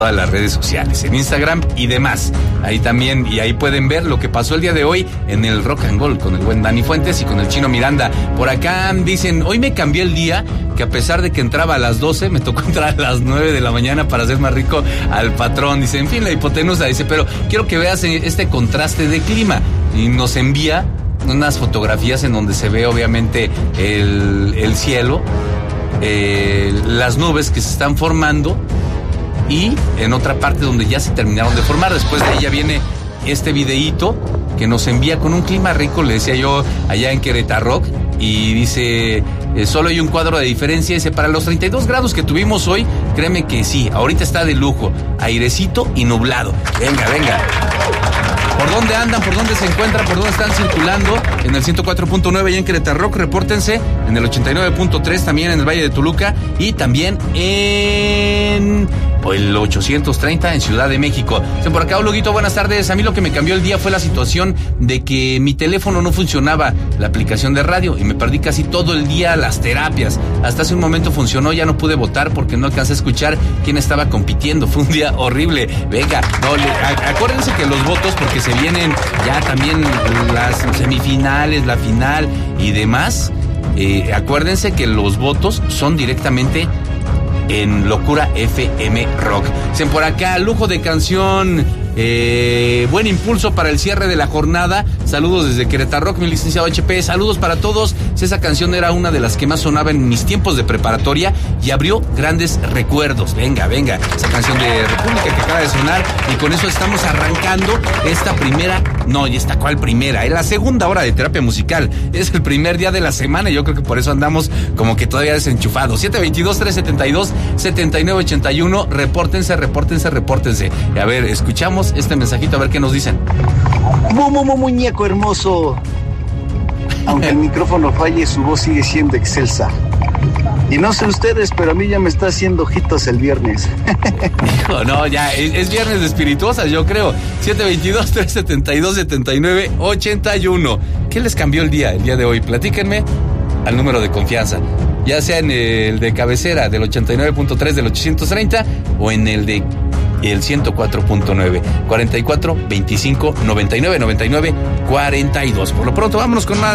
todas las redes sociales, en Instagram y demás. Ahí también, y ahí pueden ver lo que pasó el día de hoy en el Rock and Roll con el buen Dani Fuentes y con el Chino Miranda. Por acá dicen, hoy me cambié el día, que a pesar de que entraba a las 12, me tocó entrar a las 9 de la mañana para hacer más rico al patrón. Dice, en fin, la hipotenusa, dice, pero quiero que veas este contraste de clima. Y nos envía unas fotografías en donde se ve obviamente el cielo, las nubes que se están formando, y en otra parte donde ya se terminaron de formar. Después de ella viene este videíto que nos envía con un clima rico, le decía yo, allá en Querétaro, y dice, solo hay un cuadro de diferencia. Dice, para los 32 grados que tuvimos hoy, créeme que sí, ahorita está de lujo, airecito y nublado. Venga, venga. ¿Por dónde andan? ¿Por dónde se encuentran? ¿Por dónde están circulando? En el 104.9 allá en Querétaro, repórtense. En el 89.3 también en el Valle de Toluca. Y también en el 830 en Ciudad de México. Por acá, Loguito, buenas tardes. A mí lo que me cambió el día fue la situación de que mi teléfono no funcionaba, la aplicación de radio, y me perdí casi todo el día las terapias. Hasta hace un momento funcionó, ya no pude votar porque no alcancé a escuchar quién estaba compitiendo. Fue un día horrible. Venga, acuérdense que los votos, porque se vienen ya también las semifinales, la final y demás. Acuérdense que los votos son directamente en Locura FM Rock. Dicen por acá, lujo de canción, buen impulso para el cierre de la jornada. Saludos desde Querétaro, mi licenciado HP. Saludos para todos. Esa canción era una de las que más sonaba en mis tiempos de preparatoria y abrió grandes recuerdos. Venga, venga, esa canción de República que acaba de sonar, y con eso estamos arrancando esta primera, no, y esta cuál primera, es la segunda hora de terapia musical. Es el primer día de la semana y yo creo que por eso andamos como que todavía desenchufados. 722-372-7981. Repórtense. Y a ver, escuchamos este mensajito a ver qué nos dicen. Muñeco hermoso. Aunque el micrófono falle, su voz sigue siendo excelsa. Y no sé ustedes, pero a mí ya me está haciendo ojitos el viernes. No, ya, es viernes de espirituosas, yo creo. 722-372-7981. ¿Qué les cambió el día de hoy? Platíquenme al número de confianza. Ya sea en el de cabecera del 89.3 del 830 o en el de el 104.9, 44 25 99 99 42. Por lo pronto, vámonos con más.